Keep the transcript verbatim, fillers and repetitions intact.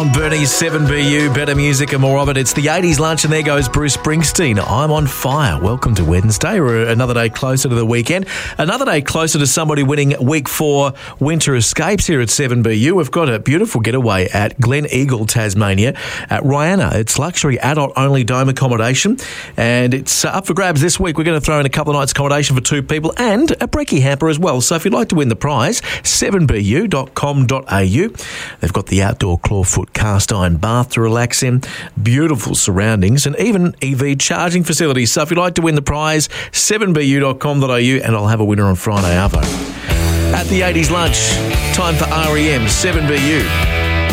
on Bernie's seven B U, better music and more of it. It's the eighties lunch and there goes Bruce Springsteen. I'm on fire. Welcome to Wednesday. We're another day closer to the weekend. Another day closer to somebody winning week four Winter Escapes here at seven B U. We've got a beautiful getaway at Glen Eagle, Tasmania at Rihanna. It's luxury adult-only dome accommodation and it's up for grabs this week. We're going to throw in a couple of nights accommodation for two people and a brekkie hamper as well. So if you'd like to win the prize, seven b u dot com dot a u. They've got the outdoor clawfoot cast iron bath to relax in, beautiful surroundings and even E V charging facilities. So if you'd like to win the prize, seven b u dot com dot a u, and I'll have a winner on Friday, Arvo. At the eighties lunch, time for R E M, seven B U.